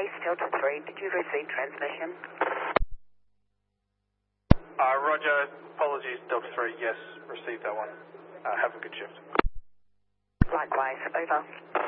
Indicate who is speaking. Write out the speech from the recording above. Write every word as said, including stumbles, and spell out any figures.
Speaker 1: base, Delta three. Did you receive transmission?
Speaker 2: Uh, Roger. Apologies, Delta three. Yes, received that one. Uh, have a good shift.
Speaker 1: Likewise. Over.